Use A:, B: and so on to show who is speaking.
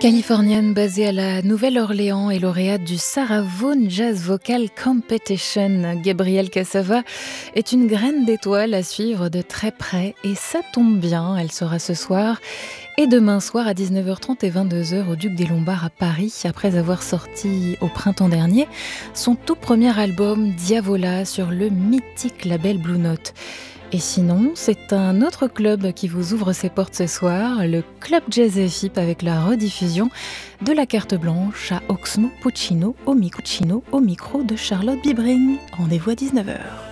A: Californienne basée à la Nouvelle-Orléans et lauréate du Sarah Vaughan Jazz Vocal Competition, Gabrielle Cassava est une graine d'étoile à suivre de très près et ça tombe bien, elle sera ce soir et demain soir à 19h30 et 22h au Duc des Lombards à Paris, après avoir sorti au printemps dernier son tout premier album Diavola sur le mythique label Blue Note. Et sinon, c'est un autre club qui vous ouvre ses portes ce soir, le Club Jazz FIP, avec la rediffusion de la carte blanche à Oxmo Puccino au micro de Charlotte Bibring. Rendez-vous à 19h.